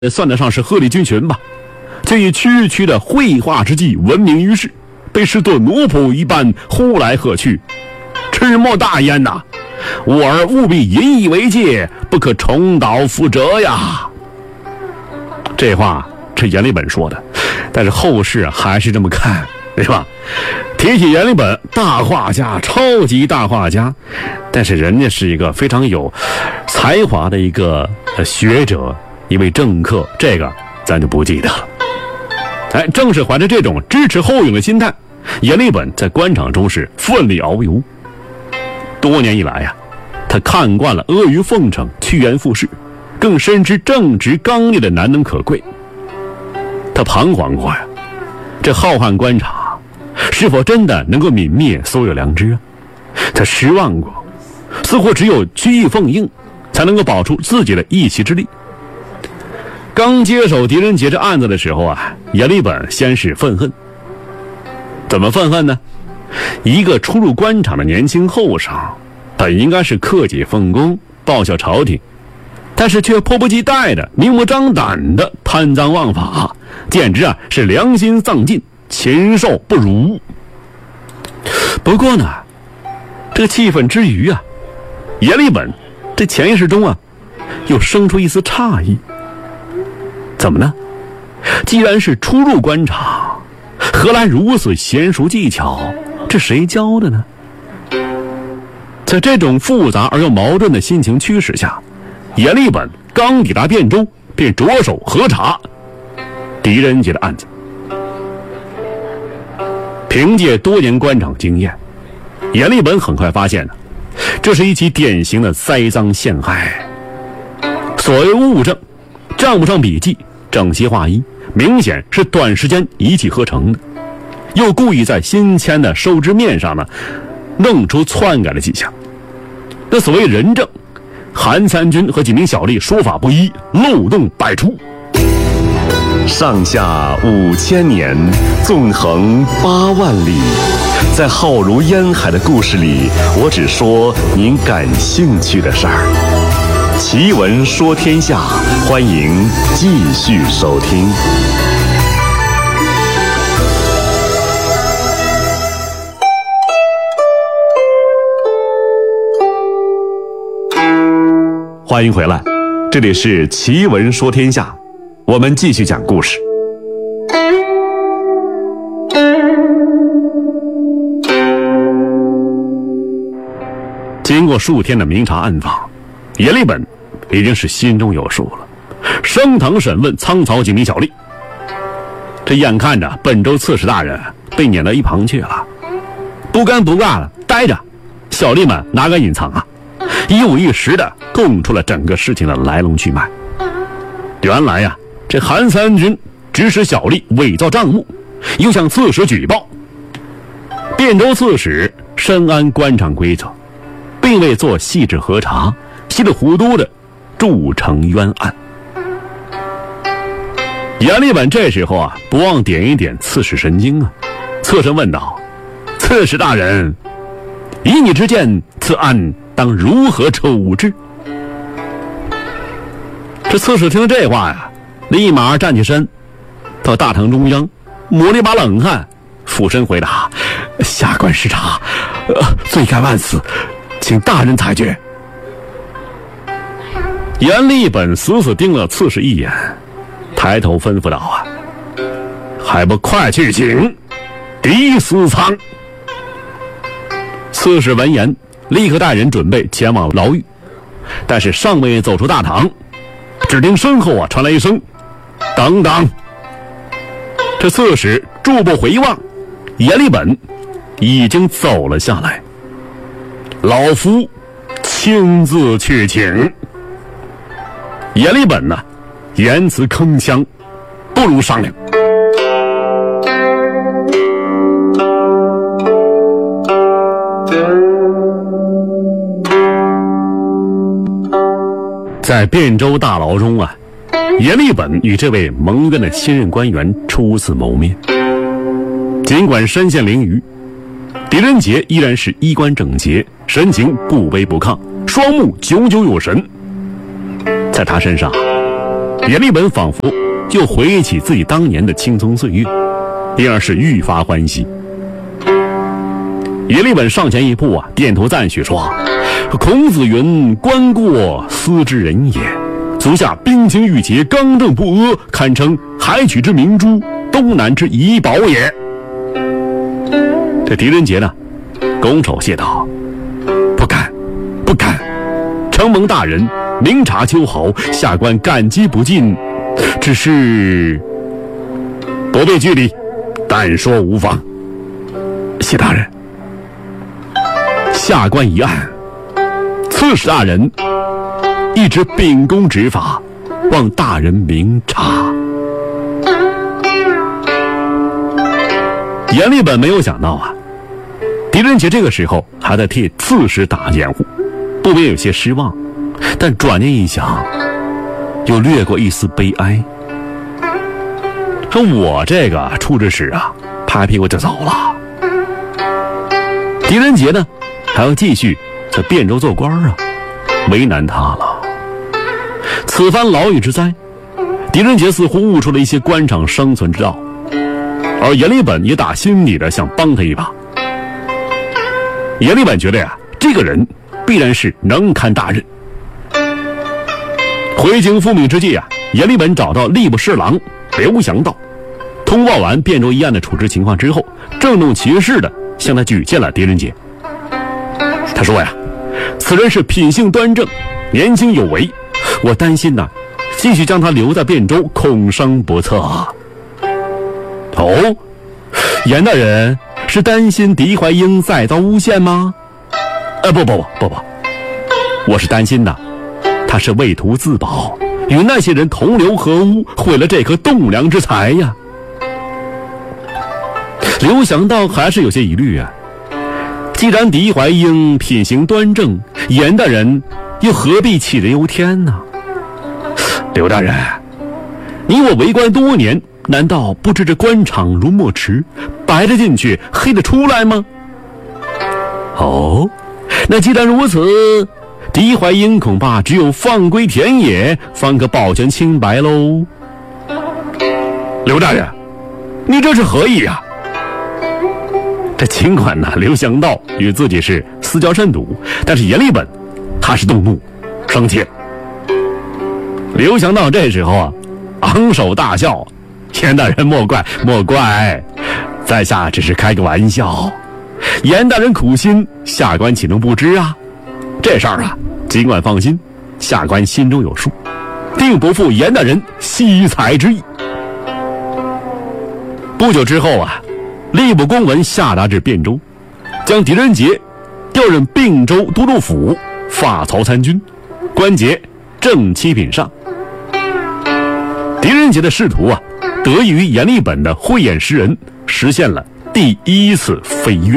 算得上是鹤立鸡群吧，却以区区的绘画之技闻名于世，被视作奴仆一般呼来喝去。赤莫大焉呐！吾儿务必引以为戒，不可重蹈覆辙呀。这话是阎立本说的，但是后世还是这么看，对吧？提起阎立本，大画家，超级大画家，但是人家是一个非常有才华的一个学者，一位政客，这个咱就不记得了。正是怀着这种支持后勇的心态，阎立本在官场中是奋力遨游。多年以来呀，他看惯了阿谀奉承、趋炎附势，更深知正直刚烈的难能可贵。他彷徨过呀，这浩瀚官场是否真的能够泯灭所有良知啊？他失望过，似乎只有曲意奉应，才能够保住自己的一席之地。刚接手狄仁杰这案子的时候啊，阎立本先是愤恨。怎么愤恨呢？一个初入官场的年轻后生，本应该是克己奉公，报效朝廷，但是却迫不及待的、明目张胆的贪赃枉法，简直是良心丧尽，禽兽不如。不过呢，这个气愤之余啊，阎立本这潜意识中又生出一丝诧异。怎么呢？既然是初入官场，何来如此娴熟技巧？这谁教的呢？在这种复杂而又矛盾的心情驱使下，阎立本刚抵达汴州，便着手核查狄仁杰的案子。凭借多年官场经验，阎立本很快发现这是一起典型的栽赃陷害。所谓物证，账目上笔记整齐划一，明显是短时间一气呵成的，又故意在新签的收支面上弄出篡改的迹象。那所谓人证，韩三军和几名小吏说法不一，漏洞百出。 上下5000年，纵横8万里，在浩如烟海的故事里，我只说您感兴趣的事儿。奇闻说天下，欢迎继续收听。欢迎回来，这里是奇闻说天下，我们继续讲故事。 经过数天的明察暗访，阎立本已经是心中有数了，升堂审问仓曹几名小吏。这眼看着本州刺史大人被撵到一旁去了，不干不干了，待着。小吏们哪敢隐藏一五一十的供出了整个事情的来龙去脉。原来这韩三军指使小吏伪造账目，又向刺史举报。汴州刺史深谙官场规则，并未做细致核查，稀里糊涂的铸成冤案。阎立本这时候不忘点一点刺史神经侧身问道：“刺史大人，以你之见，此案当如何处置？”这刺史听了这话立马站起身，到大堂中央抹了一把冷汗，俯身回答：“下官失察，罪该万死，请大人裁决。”阎立本死死盯了刺史一眼，抬头吩咐道：“还不快去请狄司仓！”刺史闻言立刻带人准备前往牢狱，但是尚未走出大堂，只听身后传来一声：“等等！”这刺史驻步回望，阎立本已经走了下来。老夫亲自去请。阎立本言辞铿锵，不如商量。在汴州大牢中阎立本与这位蒙冤的新任官员初次谋面。尽管身陷囹圄，狄仁杰依然是衣冠整洁，神情不卑不亢，双目炯炯有神。在他身上阎立本仿佛就回忆起自己当年的青葱岁月，因而是愈发欢喜。阎立本上前一步点头赞许说：“孔子云，观过斯之人也。足下冰清玉洁，刚正不阿，堪称海曲之明珠，东南之遗宝也。”这狄仁杰呢，拱手谢道：“不敢，不敢。承蒙大人明察秋毫，下官感激不尽。只是不必拘礼，但说无妨。”谢大人。下官一案，刺史大人一直秉公执法，望大人明察。阎立本没有想到狄仁杰这个时候还在替刺史打掩护，不免有些失望，但转念一想，又掠过一丝悲哀。说我这个处置使拍屁股就走了，狄仁杰呢还要继续在汴州做官为难他了。此番牢狱之灾，狄仁杰似乎悟出了一些官场生存之道，而阎立本也打心底的想帮他一把。阎立本觉得这个人必然是能堪大任。回京复命之际阎立本找到吏部侍郎刘祥道，通报完汴州一案的处置情况之后，郑重其事的向他举荐了狄仁杰。他说此人是品性端正，年轻有为，我担心继续将他留在汴州，恐生不测。哦，阎大人是担心狄怀英再遭诬陷吗？不，我是担心他是为图自保，与那些人同流合污，毁了这颗栋梁之才呀。刘祥道还是有些疑虑既然狄怀英品行端正，阎大人又何必杞人忧天呢？刘大人，你我为官多年，难道不知这官场如墨池，白着进去，黑着出来吗？哦，那既然如此，狄怀英恐怕只有放归田野，方可保全清白喽。刘大人，你这是何意这尽管刘祥道与自己是私交甚笃，但是阎立本他是动怒生气了。刘祥道这时候昂首大笑：“阎大人莫怪，在下只是开个玩笑。阎大人苦心，下官岂能不知这事儿尽管放心，下官心中有数，定不负阎大人惜才之意。”不久之后吏部公文下达至汴州，将狄仁杰调任并州都督府，发曹参军，官节正七品上。狄仁杰的仕途得益于阎立本的慧眼识人，实现了第一次飞跃。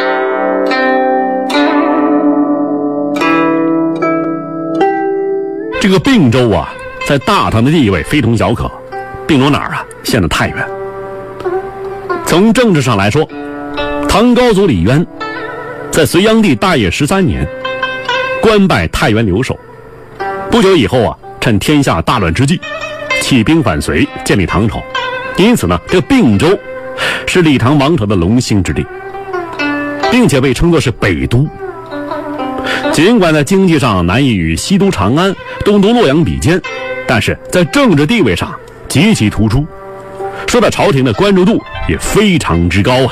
这个并州在大唐的地位非同小可。并州哪儿现在太原。从政治上来说，唐高祖李渊在隋炀帝大业13年官拜太原留守，不久以后趁天下大乱之际起兵反隋，建立唐朝。因此这并州是李唐王朝的龙兴之地，并且被称作是北都。尽管在经济上难以与西都长安、东都洛阳比肩，但是在政治地位上极其突出，受到朝廷的关注度也非常之高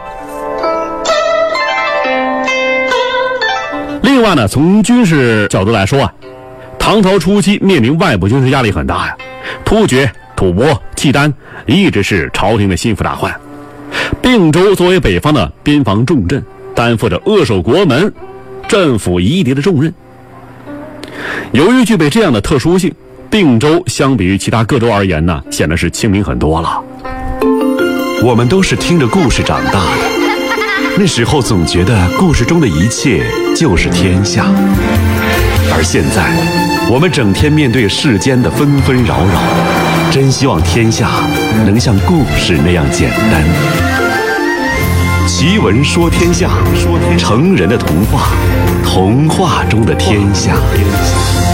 另外从军事角度来说唐朝初期面临外部军事压力很大突厥、吐蕃、契丹一直是朝廷的心腹大患。并州作为北方的边防重镇，担负着扼守国门、镇抚夷狄的重任。由于具备这样的特殊性，并州相比于其他各州而言显得是亲民很多了。 我们都是听着故事长大的，那时候总觉得故事中的一切就是天下，而现在我们整天面对世间的纷纷扰扰，真希望天下能像故事那样简单。奇闻说天下，成人的童话，童话中的天下。